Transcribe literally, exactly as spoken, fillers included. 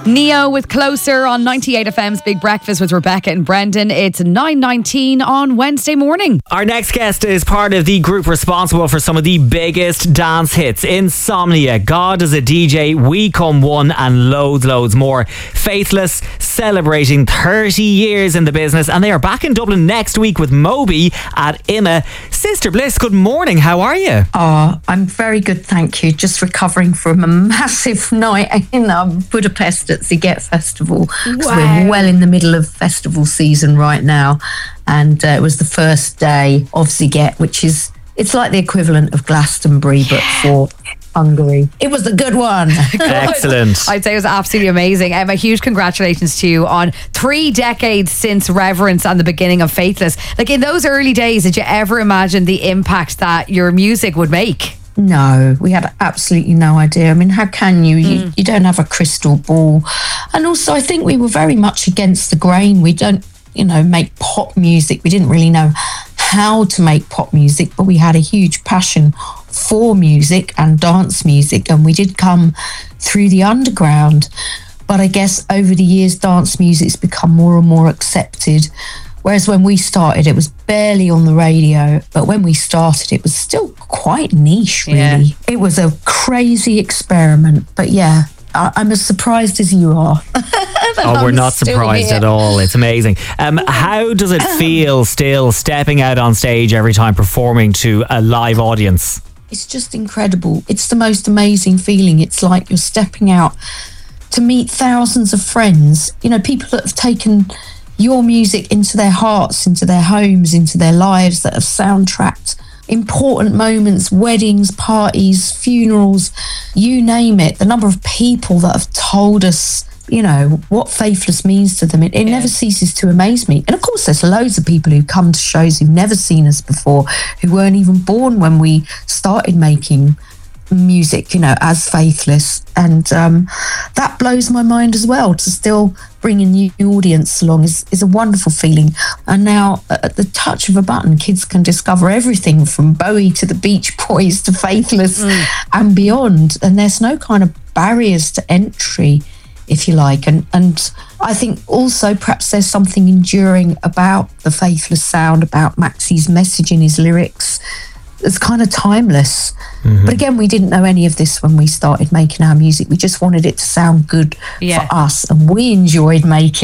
Neo with Closer on ninety-eight F M's Big Breakfast with Rebecca and Brendan. It's nine nineteen on Wednesday morning. Our next guest is part of the group responsible for some of the biggest dance hits. Insomnia, God is a D J, We Come One, and loads, loads more. Faithless, celebrating thirty years in the business, and they are back in Dublin next week with Moby at I M A. Sister Bliss, good morning. How are you? Oh, I'm very good, thank you. Just recovering from a massive night in um, Budapest at Ziget Festival. Wow. We're well in the middle of festival season right now, and uh, it was the first day of Ziget, which is it's like the equivalent of Glastonbury but for Hungary. It was a good one. Excellent. I'd say it was absolutely amazing. Um, a huge congratulations to you on three decades since Reverence and the beginning of Faithless. Like, in those early days, did you ever imagine the impact that your music would make? No, we had absolutely no idea. I mean, how can you? You, mm. you don't have a crystal ball. And also, I think we were very much against the grain. We don't, you know, make pop music. We didn't really know how to make pop music, but we had a huge passion for music and dance music. And we did come through the underground. But I guess over the years, dance music's become more and more accepted. Whereas when we started, it was barely on the radio. But when we started, it was still quite niche, really. Yeah. It was a crazy experiment. But yeah, I- I'm as surprised as you are. Oh, we're not surprised at all. It's amazing. Um, how does it feel still stepping out on stage every time performing to a live audience? It's just incredible. It's the most amazing feeling. It's like you're stepping out to meet thousands of friends. You know, people that have taken your music into their hearts, into their homes, into their lives, that have soundtracked important moments, weddings, parties, funerals, you name it. The number of people that have told us, you know, what Faithless means to them, it, it yeah. never ceases to amaze me. And of course, there's loads of people who come to shows who've never seen us before, who weren't even born when we started making music, you know, as Faithless. And um, that blows my mind as well. To still bring a new audience along is, is a wonderful feeling. And now at the touch of a button, kids can discover everything from Bowie to the Beach Boys to Faithless mm. and beyond. And there's no kind of barriers to entry, if you like. And and I think also perhaps there's something enduring about the Faithless sound, about Maxie's message in his lyrics. It's kind of timeless. Mm-hmm. But again, we didn't know any of this when we started making our music. We just wanted it to sound good yeah. for us, and we enjoyed making